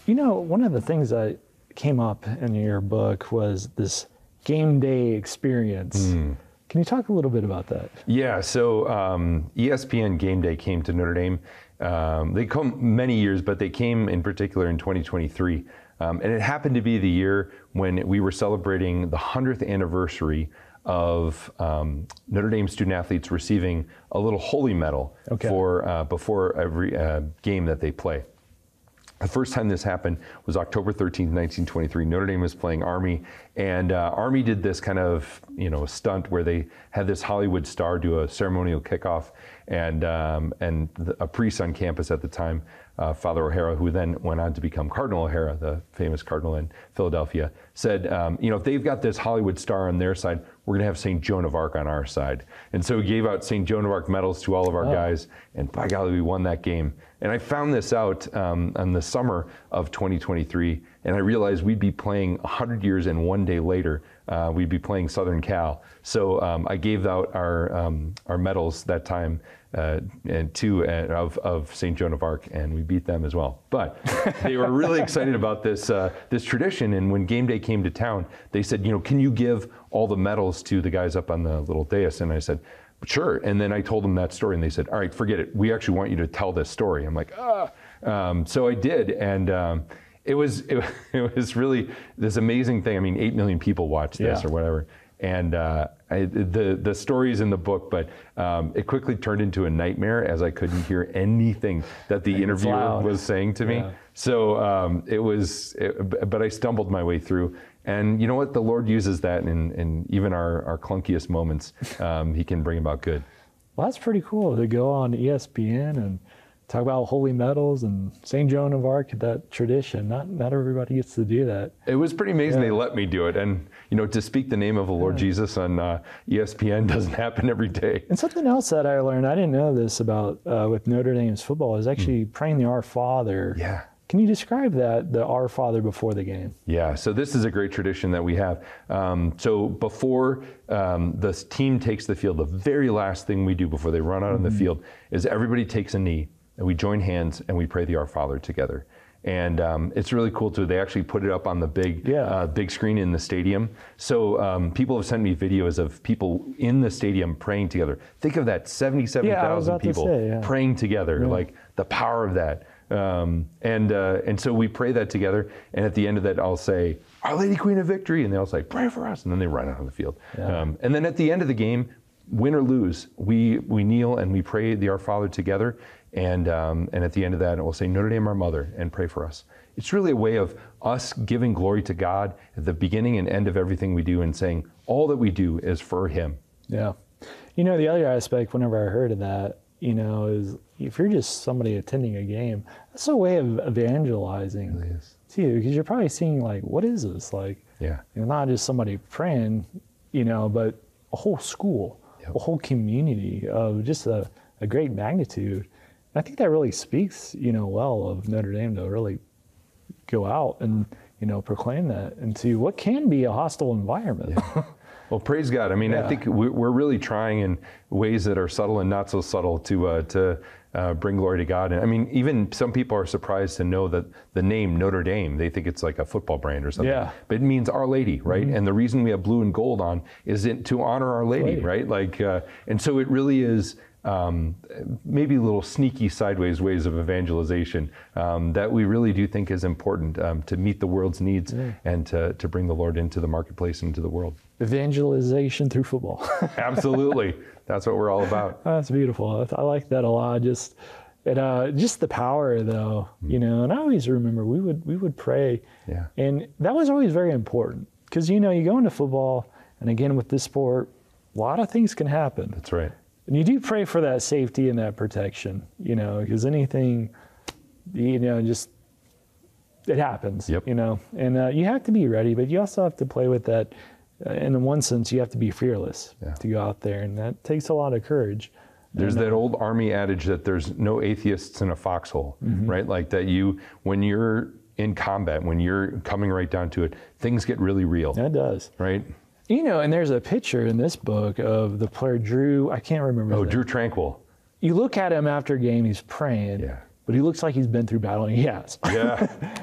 One of the things that came up in your book was this game day experience. Can you talk a little bit about that? Yeah, so ESPN Game Day came to Notre Dame. They come many years, but they came in particular in 2023. And it happened to be the year when we were celebrating the 100th anniversary of Notre Dame student athletes receiving a little holy medal for before every game that they play. The first time this happened was October 13th, 1923. Notre Dame was playing Army, and Army did this kind of, stunt where they had this Hollywood star do a ceremonial kickoff, and a priest on campus at the time, Father O'Hara, who then went on to become Cardinal O'Hara, the famous cardinal in Philadelphia, said, if they've got this Hollywood star on their side, we're going to have St. Joan of Arc on our side. And so he gave out St. Joan of Arc medals to all of our guys, and by golly, we won that game. And I found this out in the summer of 2023, and I realized we'd be playing 100 years and one day later, we'd be playing Southern Cal. So I gave out our medals that time of St. Joan of Arc, and we beat them as well. But they were really excited about this tradition, and when game day came to town, they said, can you give all the medals to the guys up on the little dais? And I said, sure. And then I told them that story, and they said, all right, forget it. We actually want you to tell this story. I'm like, so I did, and it was really this amazing thing. I mean, 8 million people watched this or whatever. And the story's in the book, but it quickly turned into a nightmare as I couldn't hear anything that the interviewer was saying to me. So but I stumbled my way through. And you know what? The Lord uses that in even our clunkiest moments. He can bring about good. Well, that's pretty cool to go on ESPN and talk about holy medals and St. Joan of Arc, that tradition. Not everybody gets to do that. It was pretty amazing they let me do it. And, to speak the name of the Lord Jesus on ESPN doesn't happen every day. And something else that I learned, I didn't know this about with Notre Dame's football, is actually praying the Our Father. Yeah. Can you describe that, the Our Father before the game? Yeah, so this is a great tradition that we have. So before the team takes the field, the very last thing we do before they run out on the field is everybody takes a knee, and we join hands and we pray the Our Father together. And it's really cool too. They actually put it up on the big screen in the stadium. So people have sent me videos of people in the stadium praying together. Think of that, 77,000 people praying together, like the power of that. And so we pray that together, and at the end of that I'll say, Our Lady Queen of Victory, and they'll say, pray for us, and then they run out on the field. And then at the end of the game, win or lose, we kneel and we pray the Our Father together, and at the end of that we'll say, Notre Dame, our Mother, and pray for us. It's really a way of us giving glory to God at the beginning and end of everything we do, and saying all that we do is for Him. Yeah. The other aspect, whenever I heard of that, is if you're just somebody attending a game, that's a way of evangelizing. It really is. Too, because you're probably seeing what is this? Not just somebody praying, but a whole school, a whole community of just a great magnitude. And I think that really speaks, well of Notre Dame to really go out and, proclaim that into what can be a hostile environment. Yeah. Well, praise God. I mean, I think we're really trying in ways that are subtle and not so subtle to bring glory to God. And I mean, even some people are surprised to know that the name Notre Dame, they think it's like a football brand or something. Yeah. But it means Our Lady, right? And the reason we have blue and gold on is to honor Our Lady, right? And so it really is maybe a little sneaky sideways ways of evangelization that we really do think is important to meet the world's needs and to bring the Lord into the marketplace and into the world. Evangelization through football. Absolutely. That's what we're all about. That's beautiful. I like that a lot. Just the power, though, and I always remember we would pray. Yeah. And that was always very important because, you go into football, and again, with this sport, a lot of things can happen. That's right. And you do pray for that safety and that protection, because anything, just it happens, and you have to be ready, but you also have to play with that. In one sense, you have to be fearless to go out there, and that takes a lot of courage. There's that old Army adage that there's no atheists in a foxhole, right? Like that when you're in combat, when you're coming right down to it, things get really real. That does. Right? And there's a picture in this book of the player Drew, I can't remember. Oh, Drew Tranquil. You look at him after a game, he's praying, but he looks like he's been through battle, and he has. Yeah.